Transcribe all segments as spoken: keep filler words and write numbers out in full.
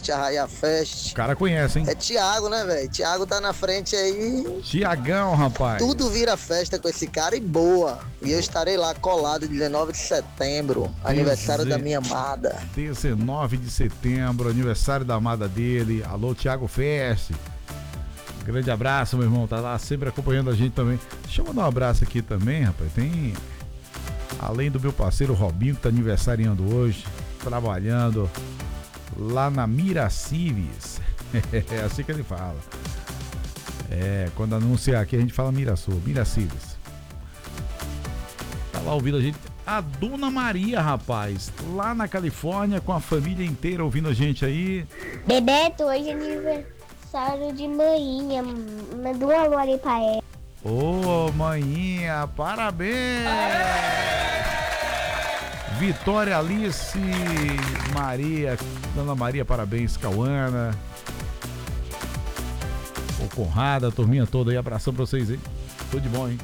Forte Arraia Fest. O cara conhece, hein? É Thiago, né, velho? Thiago tá na frente aí. Tiagão, rapaz. Tudo vira festa com esse cara e boa. E eu estarei lá colado dezenove de setembro, aniversário da minha amada. dezenove de setembro, aniversário da amada dele. Alô, Thiago Fest. Grande abraço, meu irmão. Tá lá sempre acompanhando a gente também. Deixa eu mandar um abraço aqui também, rapaz. Tem, além do meu parceiro Robinho, que tá aniversariando hoje, trabalhando lá na Miracives. É assim que ele fala. É, quando anunciar aqui a gente fala Mirasul, Miracives. Tá lá ouvindo a gente. A Dona Maria, rapaz, lá na Califórnia com a família inteira ouvindo a gente aí. Bebeto, hoje é aniversário de manhinha. Manda um alô ali pra ela. Ô, manhinha, parabéns! Vitória Alice Maria, Dona Maria, parabéns, Cauana. O Conrado, a turminha toda aí, abração pra vocês aí. Tudo de bom, hein?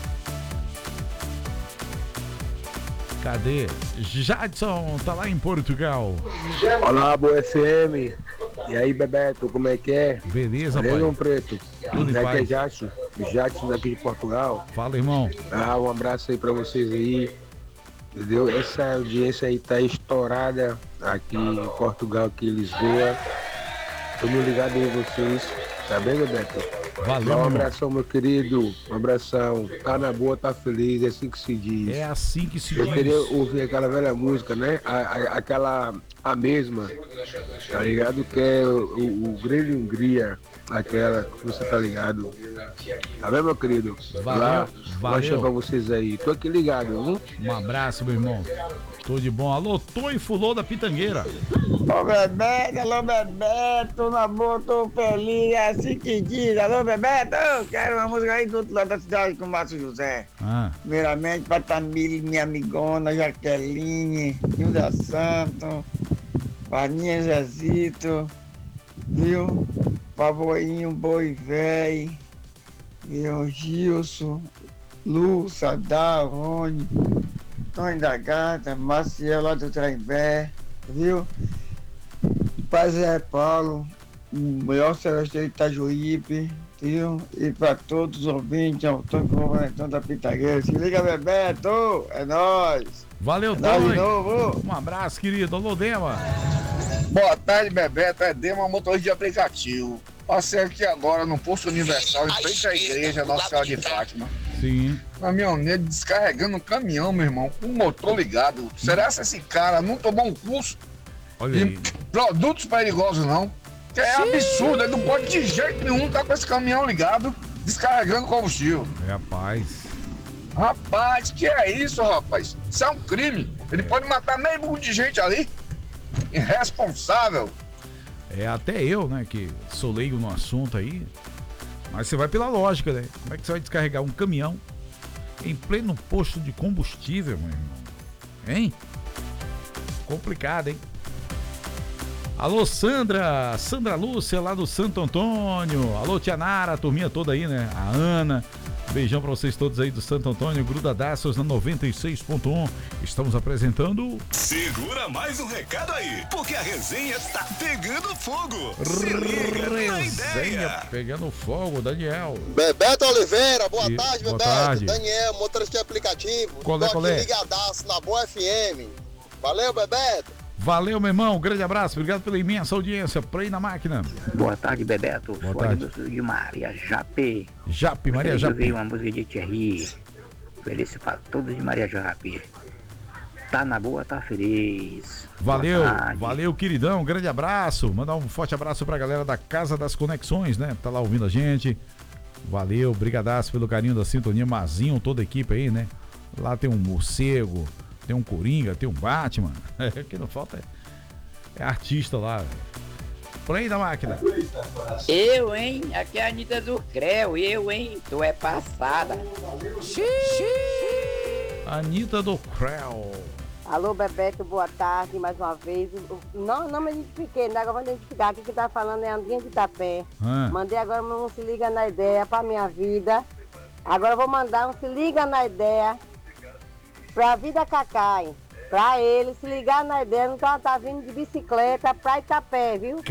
Cadê? Jadson, tá lá em Portugal. Olá, Boa F M. E aí, Bebeto, como é que é? Beleza, pai. Beleza, Preto? Tudo em é paz. que é Jadson, Jadson daqui de Portugal. Fala, irmão. Ah, um abraço aí pra vocês aí. Entendeu? Essa audiência aí tá estourada aqui em Portugal, aqui em Lisboa. Tô me ligado aí vocês. Tá bem, Bebeto? Valeu, um abração, meu querido. Um abração. Tá na boa, tá feliz, é assim que se diz. É assim que se Eu diz. queria ouvir aquela velha música, né? A, a, aquela, a mesma, tá ligado? Que é o, o, o Grande Hungria, aquela que você tá ligado. Tá bem, meu querido? Valeu, Lá, valeu. pra vocês aí. Tô aqui ligado, viu? Um abraço, meu irmão. Tudo de bom. Alô, Tô e Fulô da Pitangueira. Ô Bebeto, alô Bebeto, na boa, tô feliz, é assim que diz. Alô Bebeto, eu quero uma música aí do outro lado da cidade com o Márcio José. Ah. Primeiramente pra Tamile, minha amigona, Jaqueline, Hilda Santo, Vaninha Jezito, viu? Pavoinho, Boi Véi, viu? Gilson, Lu, Sadá, Rony, Tony da Gata, Maciel lá do Trembé, viu? Pai Zé Paulo, o melhor celeste de Itajuípe, viu? E para todos os ouvintes, Antônio Covalentão da Pitagueira. Se liga, Bebeto, é nóis. Valeu, é nóis de Tony. novo. Um abraço, querido. Alô, Dema. Boa tarde, Bebeto. É Dema, motorista de aplicativo. Passei aqui agora no posto Universal, em frente à igreja Nossa Senhora de Fátima. Sim. Caminhoneiro descarregando um caminhão, meu irmão, com o motor ligado. Será que esse cara não tomou um curso Olha de aí. produtos perigosos, não? Que é absurdo, ele não pode de jeito nenhum estar com esse caminhão ligado, descarregando combustível. Rapaz. Rapaz, que é isso, rapaz? Isso é um crime. Ele pode matar meio mundo de gente ali. Irresponsável. É, até eu, né, que sou leigo no assunto aí. Mas você vai pela lógica, né? Como é que você vai descarregar um caminhão em pleno posto de combustível, meu irmão? Hein? Complicado, hein? Alô, Sandra, Sandra Lúcia lá do Santo Antônio. Alô, Tia Nara, a turminha toda aí, né? A Ana. Beijão pra vocês todos aí do Santo Antônio, Grudadaços na noventa e seis ponto um. Estamos apresentando... Segura mais um recado aí, porque a resenha tá pegando fogo. Se liga na Resenha ideia. pegando fogo, Daniel. Bebeto Oliveira, boa E- tarde, boa Bebeto. tarde. Daniel, motorista de aplicativo. Qual é, Tô qual aqui é? ligadaço na Boa F M. Valeu, Bebeto. Valeu, meu irmão. Um grande abraço. Obrigado pela imensa audiência. Play na máquina. Boa tarde, Bebeto. Boa Sou tarde. Adilson de Maria Jape. Jape, Maria Gostaria de Jape. ouvir uma música de Thierry. Ofereço para todos de Maria Jape. Tá na boa, tá feliz. Valeu, Boa tarde. valeu, queridão. Um grande abraço. Mandar um forte abraço pra galera da Casa das Conexões, né? Tá lá ouvindo a gente. Valeu, brigadaço pelo carinho da sintonia. Mazinho, toda a equipe aí, né? Lá tem um morcego, tem um Coringa, tem um Batman. O que não falta é, é artista lá. Play da máquina. Eu, hein? Aqui é a Anitta do Creu. Eu, hein? Tu é passada. Anitta do Creu. Alô, Bebeto, boa tarde mais uma vez. Não, não me identifiquei, né? Agora vou identificar. Aqui que tá falando é Andrinha de Itapé. Ah. Mandei agora um Se Liga na Ideia pra minha vida. Agora eu vou mandar um Se Liga na Ideia pra Vida Cacai. Pra ele se ligar na ideia, então ela tá vindo de bicicleta pra Itapé, viu?